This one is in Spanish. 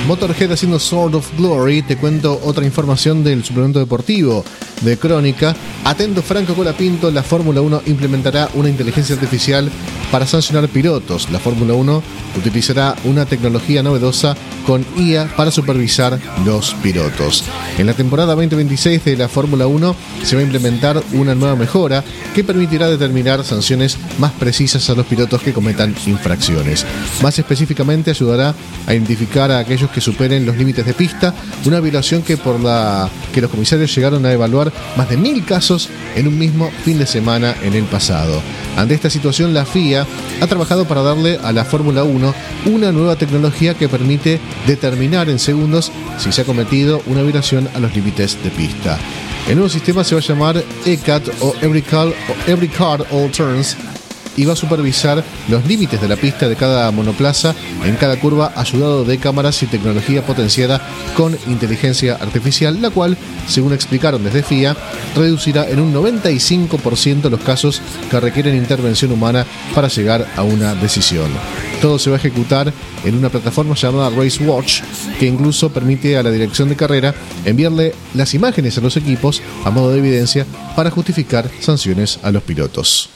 Motorhead haciendo Sword of Glory. Te cuento otra información del suplemento deportivo de Crónica. Atento Franco Colapinto, la Fórmula 1 implementará una inteligencia artificial para sancionar pilotos. La Fórmula 1 utilizará una tecnología novedosa con IA para supervisar los pilotos. En la temporada 2026 de la Fórmula 1 se va a implementar una nueva mejora que permitirá determinar sanciones más precisas a los pilotos que cometan infracciones. Más específicamente ayudará a identificar a aquellos que superen los límites de pista, una violación por la que los comisarios llegaron a evaluar más de 1000 casos en un mismo fin de semana en el pasado. Ante esta situación, la FIA ha trabajado para darle a la Fórmula 1 una nueva tecnología que permite determinar en segundos si se ha cometido una violación a los límites de pista. El nuevo sistema se va a llamar ECAT o Every Car All Turns y va a supervisar los límites de la pista de cada monoplaza en cada curva, ayudado de cámaras y tecnología potenciada con inteligencia artificial, la cual, según explicaron desde FIA, reducirá en un 95% los casos que requieren intervención humana para llegar a una decisión. Todo se va a ejecutar en una plataforma llamada Race Watch, que incluso permite a la dirección de carrera enviarle las imágenes a los equipos a modo de evidencia para justificar sanciones a los pilotos.